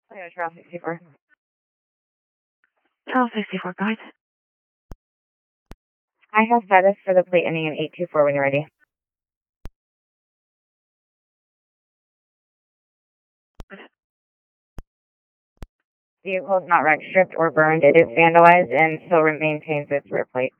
Toyota Trail 64. Trail 64, guys. I have status for the plate ending in 824 when you're ready. Vehicle is not wrecked, stripped, or burned. It is vandalized and still maintains its rear plate.